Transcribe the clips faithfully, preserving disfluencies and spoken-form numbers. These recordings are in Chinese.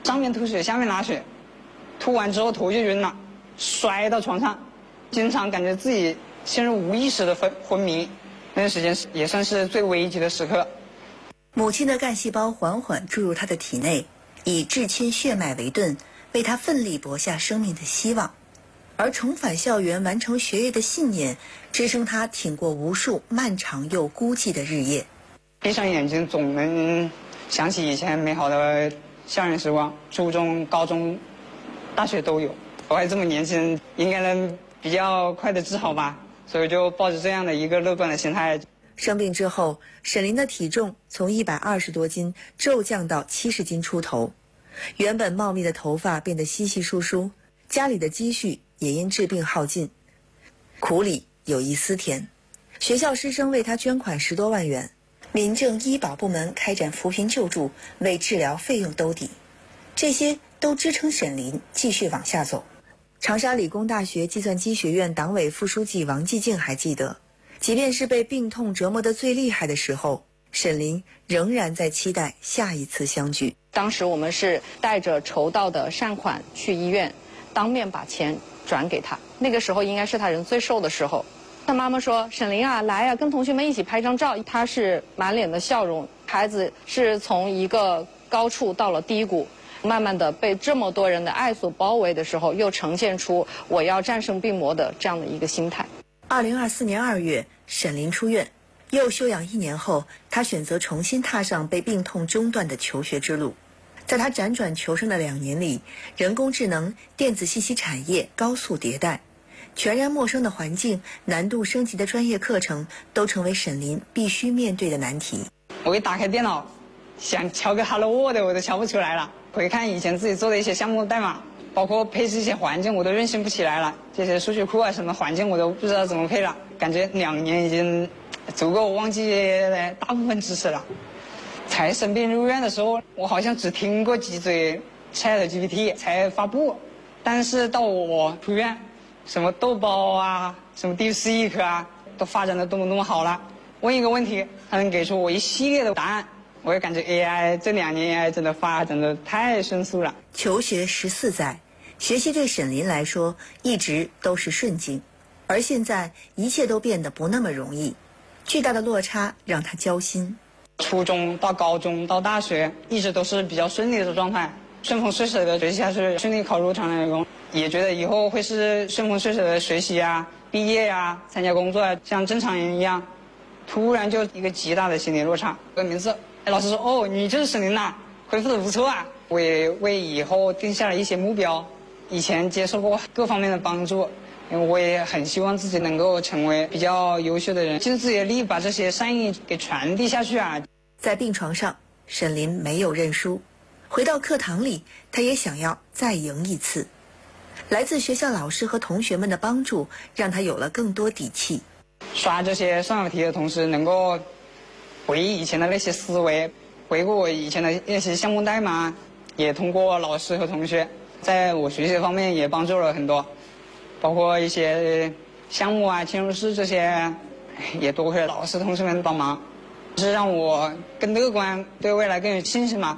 上面吐血，下面拉血，吐完之后头就晕了，摔到床上，经常感觉自己陷入无意识的昏昏迷。那段时间也算是最危急的时刻。 母亲的干细胞缓缓注入他的体内，以至亲血脉为盾，为他奋力搏下生命的希望。而重返校园完成学业的信念，支撑他挺过无数漫长又孤寂的日夜。 闭上眼睛总能想起以前美好的校园时光，初中、高中、大学都有。我还这么年轻，应该能比较快的治好吧，所以就抱着这样的一个乐观的心态。 生病之后，沈林的体重从一百二十多斤骤降到七十斤出头，原本茂密的头发变得稀稀疏疏，家里的积蓄也因治病耗尽，苦里有一丝甜。学校师生为他捐款十多万元，民政医保部门开展扶贫救助，为治疗费用兜底，这些都支撑沈林继续往下走。长沙理工大学计算机学院党委副书记王继静还记得，即便是被病痛折磨得最厉害的时候，沈林仍然在期待下一次相聚。 当时我们是带着筹到的善款去医院，当面把钱转给他。那个时候应该是他人最瘦的时候。他妈妈说：“沈林啊，来啊，跟同学们一起拍张照。”他是满脸的笑容。孩子是从一个高处到了低谷，慢慢的被这么多人的爱所包围的时候，又呈现出我要战胜病魔的这样的一个心态。 二零二四年二月，沈林出院，又休养一年后，他选择重新踏上被病痛中断的求学之路。在他辗转求生的两年里，人工智能、电子信息产业高速迭代，全然陌生的环境、难度升级的专业课程，都成为沈林必须面对的难题。 我一打开电脑，想敲个 Hello World 我都敲不出来了。回看以前自己做的一些项目代码，包括配置一些环境，我都运行不起来了。这些数据库啊，什么环境我都不知道怎么配了。感觉两年已经足够忘记大部分知识了。才生病入院的时候，我好像只听过几嘴 ChatGPT 才发布，但是到我出院，什么豆包啊，什么 DeepSeek 啊，都发展的多么多么好了。问一个问题，它能给出我一系列的答案。我也感觉 A I 这两年 A I 真的发展的太迅速了。 求学十四载，学习对沈林来说一直都是顺境，而现在一切都变得不那么容易，巨大的落差让他焦心。 初中到高中到大学，一直都是比较顺利的状态，顺风顺水的学习下去，顺利考入长南理工，也觉得以后会是顺风顺水的学习啊、毕业啊、参加工作啊，像正常人一样。突然就一个极大的心理落差。我的名字，老师说：“哦，你就是沈林呐，恢复的不错啊。”我也为以后定下了一些目标。以前接受过各方面的帮助，因为我也很希望自己能够成为比较优秀的人，尽自己的力把这些善意给传递下去啊。 在病床上，沈林没有认输，回到课堂里，他也想要再赢一次。来自学校老师和同学们的帮助，让他有了更多底气。 刷这些算法题的同时，能够回忆以前的那些思维，回顾我以前的那些项目代码，也通过老师和同学，在我学习方面也帮助了很多，包括一些项目啊、嵌入式这些，也多亏老师同学们的帮忙，是让我更乐观，对未来更有信心嘛。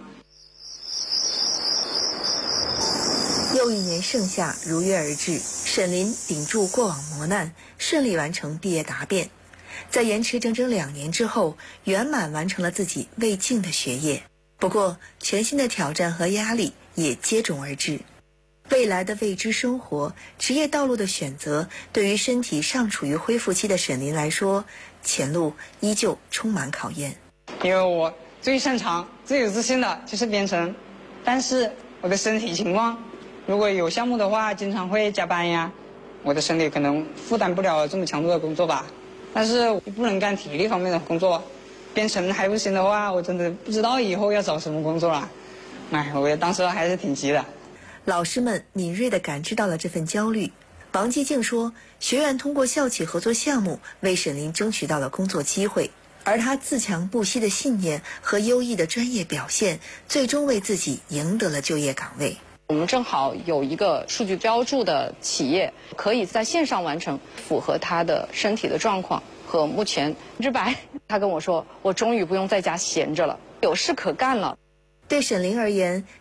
又一年盛夏如约而至，沈林顶住过往磨难，顺利完成毕业答辩，在延迟整整两年之后，圆满完成了自己未尽的学业。不过，全新的挑战和压力也接踵而至。未来的未知生活、职业道路的选择，对于身体尚处于恢复期的沈林来说，前路依旧充满考验。 因为我最擅长、最有自信的就是编程，但是我的身体情况，如果有项目的话，经常会加班呀，我的身体可能负担不了这么强度的工作吧。但是我不能干体力方面的工作，编程还不行的话，我真的不知道以后要找什么工作了。哎，我当时还是挺急的。 老师们敏锐地感知到了这份焦虑。王继静说，学院通过校企合作项目为沈林争取到了工作机会，而他自强不息的信念和优异的专业表现，最终为自己赢得了就业岗位。 我们正好有一个数据标注的企业，可以在线上完成，符合他的身体的状况和目前之白。他跟我说，我终于不用在家闲着了，有事可干了。 对沈林而言，